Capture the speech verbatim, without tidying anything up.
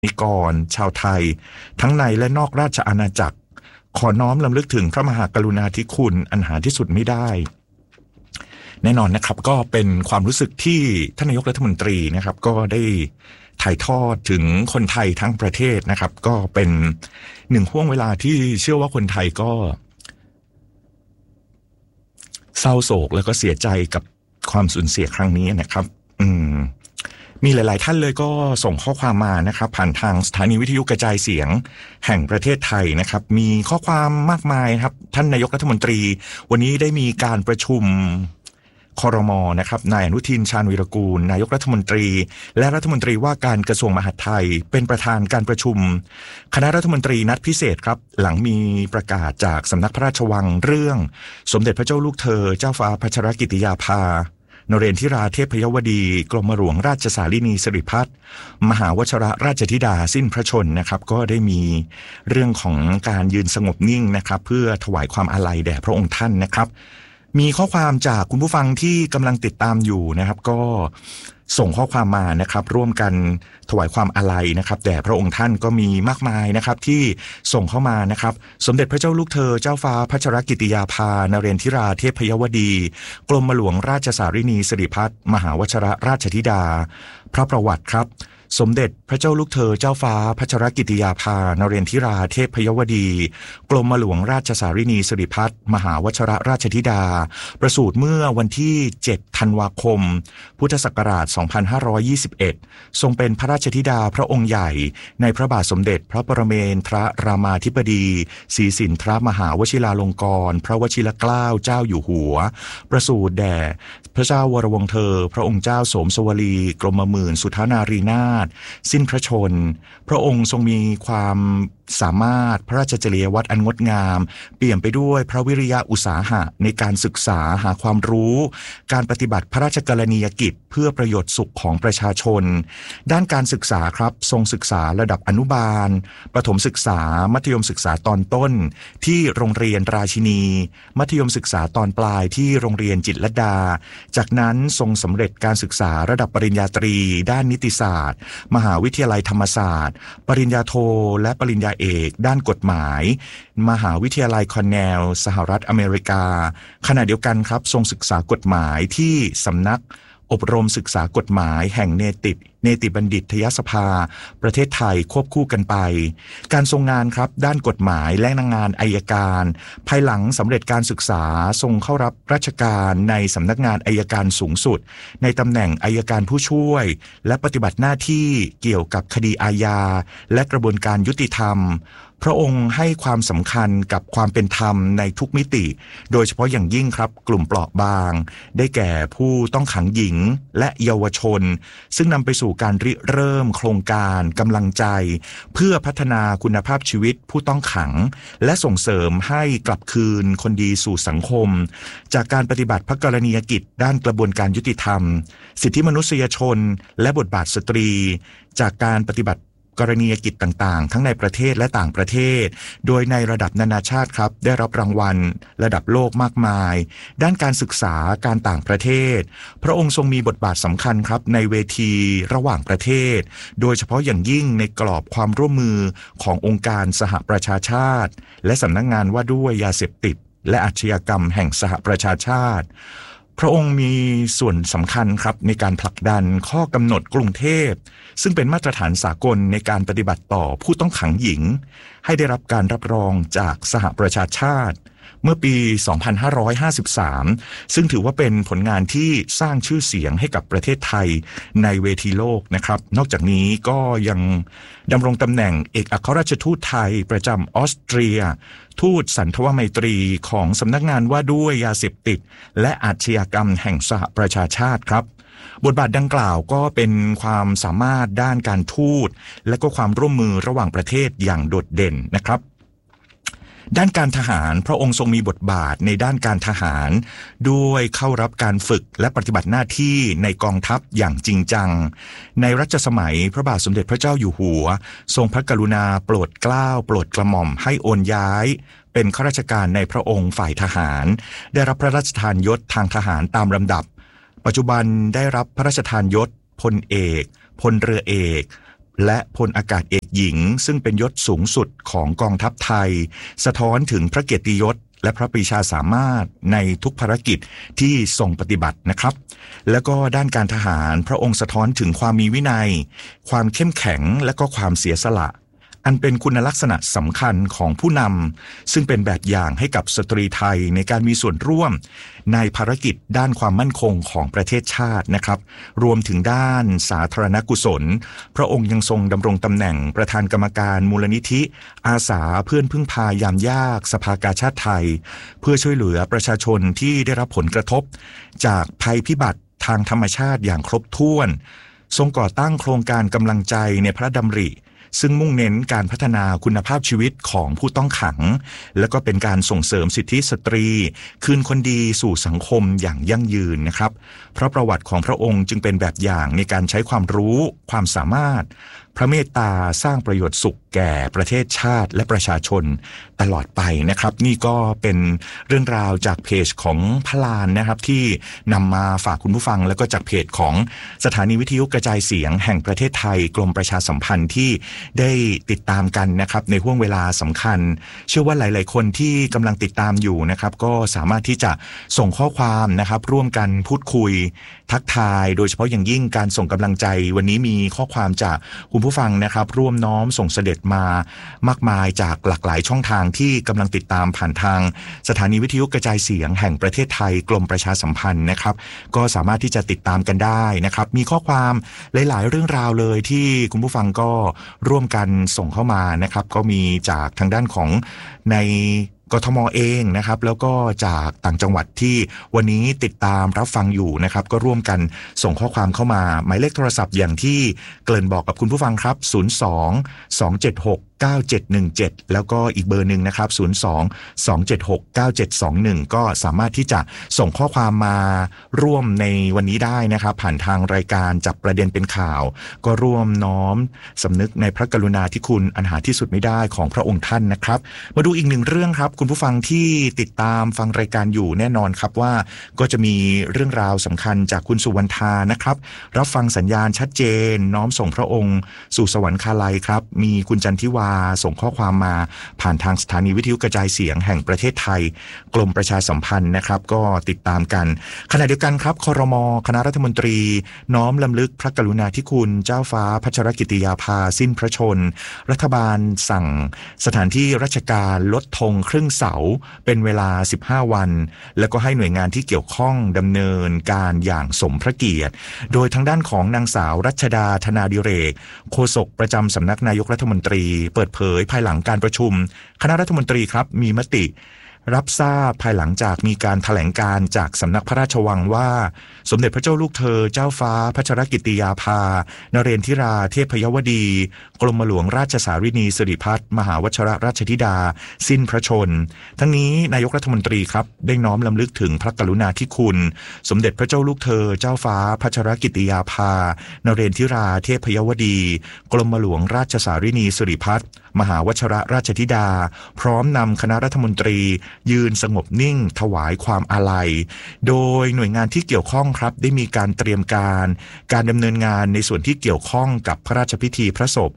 นิกรชาวไทยทั้งในและนอกราชอาณาจักรขอน้อมรำลึกถึงพระมหากรุณาธิคุณอันหาที่สุดไม่ได้แน่นอนนะครับก็เป็นความรู้สึกที่ท่านนายกรัฐมนตรีนะครับก็ได้ถ่ายทอดถึงคนไทยทั้งประเทศนะครับก็เป็นหนึ่งห่วงเวลาที่เชื่อว่าคนไทยก็เศร้าโศกแล้วก็เสียใจกับความสูญเสียครั้งนี้นะครับอืมมีหลายๆท่านเลยก็ส่งข้อความมานะครับผ่านทางสถานีวิทยุกระจายเสียงแห่งประเทศไทยนะครับมีข้อความมากมายครับท่านนายกรัฐมนตรีวันนี้ได้มีการประชุมครม.นะครับนายอนุทินชาญวีรกูลนายกรัฐมนตรีและรัฐมนตรีว่าการกระทรวงมหาดไทยเป็นประธานการประชุมคณะรัฐมนตรีนัดพิเศษครับหลังมีประกาศจากสำนักพระราชวังเรื่องสมเด็จพระเจ้าลูกเธอเจ้าฟ้าพัชรกิติยาภานเรนทิราเทพยวดีกรมหลวงราชสารินีสิริพัฒน์มหาวชรราชธิดาสิ้นพระชนนะครับก็ได้มีเรื่องของการยืนสงบนิ่งนะครับเพื่อถวายความอาลัยแด่พระองค์ท่านนะครับมีข้อความจากคุณผู้ฟังที่กำลังติดตามอยู่นะครับก็ส่งข้อความมานะครับร่วมกันถวายความอาลัยนะครับแด่พระองค์ท่านก็มีมากมายนะครับที่ส่งเข้ามานะครับสมเด็จพระเจ้าลูกเธอเจ้าฟ้าพัชรกิติยาภานเรนทิราเทพยวดีกรมหลวงราชสารินีสิริพัฒน์มหาวชรราชธิดาพระประวัติครับสมเด็จพระเจ้าลูกเธอเจ้าฟ้าพัชรกิติยาภานเรนทิราเทพยวดีกรมหลวงราชสารินีสิริพัฒน์มหาวชรราชธิดาประสูติเมื่อวันที่เจ็ดธันวาคมพุทธศักราชสองพันห้าร้อยยี่สิบเอ็ดทรงเป็นพระราชธิดาพระองค์ใหญ่ในพระบาทสมเด็จพระปรเมนทรรามาธิบดีศรีสินทรมหาวชิราลงกรณ์พระวชิรเกล้าเจ้าอยู่หัวประสูติแด่พระเจ้าวรวงศ์เธอพระองค์เจ้าโสมสวลีกรมหมื่นสุทธานารีนาถสิ้นพระชนพระองค์ทรงมีความสามารถพระราชจริยวัตรอันงดงามเปี่ยมไปด้วยพระวิริยะอุตสาหะในการศึกษาหาความรู้การปฏิบัติพระราชกรณียกิจเพื่อประโยชน์สุขของประชาชนด้านการศึกษาครับทรงศึกษาระดับอนุบาลประถมศึกษามัธยมศึกษาตอนต้นที่โรงเรียนราชินีมัธยมศึกษาตอนปลายที่โรงเรียนจิตรลดาจากนั้นทรงสำเร็จการศึกษาระดับปริญญาตรีด้านนิติศาสตร์มหาวิทยาลัยธรรมศาสตร์ปริญญาโทและปริญญาเอกด้านกฎหมายมหาวิทยาลัยคอนเนลสหรัฐอเมริกาขณะเดียวกันครับทรงศึกษากฎหมายที่สำนักอบรมศึกษากฎหมายแห่งเนติเนติบัณฑิตยสภาประเทศไทยควบคู่กันไปการทรงงานครับด้านกฎหมายและงานอัยการภายหลังสำเร็จการศึกษาทรงเข้ารับราชการในสำนักงานอัยการสูงสุดในตำแหน่งอัยการผู้ช่วยและปฏิบัติหน้าที่เกี่ยวกับคดีอาญาและกระบวนการยุติธรรมพระองค์ให้ความสำคัญกับความเป็นธรรมในทุกมิติโดยเฉพาะอย่างยิ่งครับกลุ่มเปราะบางได้แก่ผู้ต้องขังหญิงและเยาวชนซึ่งนำไปสู่การริเริ่มโครงการกำลังใจเพื่อพัฒนาคุณภาพชีวิตผู้ต้องขังและส่งเสริมให้กลับคืนคนดีสู่สังคมจากการปฏิบัติพระกรณียกิจด้านกระบวนการยุติธรรมสิทธิมนุษยชนและบทบาทสตรีจากการปฏิบัติกรณียกิจต่างๆทั้งในประเทศและต่างประเทศโดยในระดับนานาชาติครับได้รับรางวัลระดับโลกมากมายด้านการศึกษาการต่างประเทศพระองค์ทรงมีบทบาทสำคัญครับในเวทีระหว่างประเทศโดยเฉพาะอย่างยิ่งในกรอบความร่วมมือขององค์การสหประชาชาติและสำนักงานว่าด้วยยาเสพติดและอาชญากรรมแห่งสหประชาชาติพระองค์มีส่วนสำคัญครับในการผลักดันข้อกำหนดกรุงเทพซึ่งเป็นมาตรฐานสากลในการปฏิบัติต่อผู้ต้องขังหญิงให้ได้รับการรับรองจากสหประชาชาติเมื่อปี สองพันห้าร้อยห้าสิบสาม ซึ่งถือว่าเป็นผลงานที่สร้างชื่อเสียงให้กับประเทศไทยในเวทีโลกนะครับนอกจากนี้ก็ยังดำรงตำแหน่งเอกอัครราชทูตไทยประจำออสเตรียทูตสันทวไมตรีของสำนักงานว่าด้วยยาเสพติดและอาชญากรรมแห่งสหประชาชาติครับบทบาทดังกล่าวก็เป็นความสามารถด้านการทูตและก็ความร่วมมือระหว่างประเทศอย่างโดดเด่นนะครับด้านการทหารพระองค์ทรงมีบทบาทในด้านการทหารด้วยเข้ารับการฝึกและปฏิบัติหน้าที่ในกองทัพอย่างจริงจังในรัชสมัยพระบาทสมเด็จพระเจ้าอยู่หัวทรงพระกรุณาโปรดเกล้าโปรดกระหม่อมให้โอนย้ายเป็นข้าราชการในพระองค์ฝ่ายทหารได้รับพระราชทานยศทางทหารตามลำดับปัจจุบันได้รับพระราชทานยศพลเอกพลเรือเอกและพลอากาศเอกหญิงซึ่งเป็นยศสูงสุดของกองทัพไทยสะท้อนถึงพระเกียรติยศและพระปรีชาสามารถในทุกภารกิจที่ทรงปฏิบัตินะครับแล้วก็ด้านการทหารพระองค์สะท้อนถึงความมีวินัยความเข้มแข็งและก็ความเสียสละอันเป็นคุณลักษณะสำคัญของผู้นำซึ่งเป็นแบบอย่างให้กับสตรีไทยในการมีส่วนร่วมในภารกิจด้านความมั่นคงของประเทศชาตินะครับรวมถึงด้านสาธารณกุศลพระองค์ยังทรงดำรงตำแหน่งประธานกรรมการมูลนิธิอาสาเพื่อนพึ่งพายามยากสภากาชาติไทยเพื่อช่วยเหลือประชาชนที่ได้รับผลกระทบจากภัยพิบัติทางธรรมชาติอย่างครบถ้วนทรงก่อตั้งโครงการกำลังใจในพระดำริซึ่งมุ่งเน้นการพัฒนาคุณภาพชีวิตของผู้ต้องขังและก็เป็นการส่งเสริมสิทธิสตรีคืนคนดีสู่สังคมอย่างยั่งยืนนะครับเพราะประวัติของพระองค์จึงเป็นแบบอย่างในการใช้ความรู้ความสามารถพระเมตตาสร้างประโยชน์สุขแก่ประเทศชาติและประชาชนตลอดไปนะครับนี่ก็เป็นเรื่องราวจากเพจของพลานนะครับที่นำมาฝากคุณผู้ฟังแล้วก็จากเพจของสถานีวิทยุกระจายเสียงแห่งประเทศไทยกรมประชาสัมพันธ์ที่ได้ติดตามกันนะครับในห่วงเวลาสำคัญเชื่อว่าหลายๆคนที่กำลังติดตามอยู่นะครับก็สามารถที่จะส่งข้อความนะครับร่วมกันพูดคุยทักทายโดยเฉพาะอย่างยิ่งการส่งกำลังใจวันนี้มีข้อความจากคุณผู้ฟังนะครับร่วมน้อมส่งเสด็จมามากมายจากหลากหลายช่องทางที่กำลังติดตามผ่านทางสถานีวิทยุกระจายเสียงแห่งประเทศไทยกรมประชาสัมพันธ์นะครับก็สามารถที่จะติดตามกันได้นะครับมีข้อความหลายๆเรื่องราวเลยที่คุณผู้ฟังก็ร่วมกันส่งเข้ามานะครับก็มีจากทางด้านของในกทม.เองนะครับแล้วก็จากต่างจังหวัดที่วันนี้ติดตามรับฟังอยู่นะครับก็ร่วมกันส่งข้อความเข้ามาหมายเลขโทรศัพท์อย่างที่เกริ่นบอกกับคุณผู้ฟังครับศูนย์ สอง สอง เจ็ด หก เก้า เจ็ด หนึ่ง เจ็ดแล้วก็อีกเบอร์หนึ่งนะครับศูนย์ สอง สอง เจ็ด หก เก้า เจ็ด สอง หนึ่งก็สามารถที่จะส่งข้อความมาร่วมในวันนี้ได้นะครับผ่านทางรายการจับประเด็นเป็นข่าวก็ร่วมน้อมสำนึกในพระกรุณาธิคุณอันหาที่สุดไม่ได้ของพระองค์ท่านนะครับมาดูอีกหนึ่งเรื่องครับคุณผู้ฟังที่ติดตามฟังรายการอยู่แน่นอนครับว่าก็จะมีเรื่องราวสำคัญจากคุณสุวรรณานะครับรับฟังสัญญาณชัดเจนน้อมส่งพระองค์สู่สวรรคาลัยครับมีคุณจันทิวาส่งข้อความมาผ่านทางสถานีวิทยุกระจายเสียงแห่งประเทศไทยกรมประชาสัมพันธ์นะครับก็ติดตามกันขณะเดียวกันครับครม.คณะรัฐมนตรีน้อมรำลึกพระกรุณาธิคุณเจ้าฟ้าพัชรกิติยาภาสิ้นพระชนรัฐบาลสั่งสถานที่ราชการลดธงครึ่งเสาเป็นเวลาสิบห้าวันแล้วก็ให้หน่วยงานที่เกี่ยวข้องดำเนินการอย่างสมพระเกียรติโดยทางด้านของนางสาวรัชดาธนาดิเรกโฆษกประจำสำนักนายกรัฐมนตรีเปิดเผยภายหลังการประชุมคณะรัฐมนตรีครับมีมติรับทราบภายหลังจากมีการแถลงการจากสำนักพระราชวังว่าสมเด็จพระเจ้าลูกเธอเจ้าฟ้าพัชรกิติยาภานเรนทิราเทพยวดีกรมหลวงราชสารินีสิริพัฒน์มหาวชิรราชธิดาสิ้นพระชนทั้งนี้นายกรัฐมนตรีครับได้น้อมรำลึกถึงพระกรุณาธิคุณสมเด็จพระเจ้าลูกเธอเจ้าฟ้าพัชรกิติยาภานเรนทิราเทพยวดีกรมหลวงราชสารินีสิริพัฒน์มหาวชิรราชธิดาพร้อมนำคณะรัฐมนตรียืนสงบนิ่งถวายความอาลัยโดยหน่วยงานที่เกี่ยวข้องครับได้มีการเตรียมการการดำเนินงานในส่วนที่เกี่ยวข้องกับพระราชพิธีพระศพ